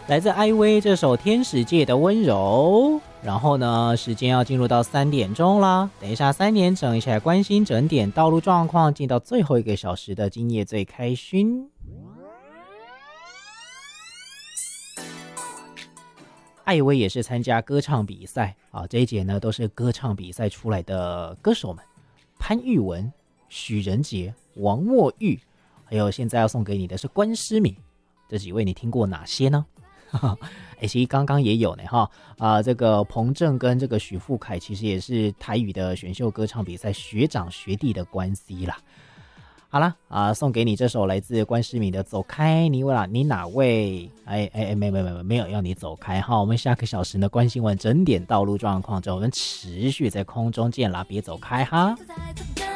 来自艾薇这首《天使界的温柔》。然后呢，时间要进入到3点钟啦。等一下3点整，一起来关心整点道路状况，进到最后1个小时的今夜最开心。艾薇也是参加歌唱比赛啊，这一节呢都是歌唱比赛出来的歌手们，潘玉文、许仁杰、王墨玉，还有现在要送给你的是关诗敏。这几位你听过哪些呢？其实刚刚也有呢哈这个彭正跟这个许富凯其实也是台语的选秀歌唱比赛学长学弟的关系啦。好啦送给你这首来自关诗敏的《走开》，你哪位？没有要你走开哈。我们下个小时呢关心完整点道路状况之后，我们持续在空中见啦，别走开哈。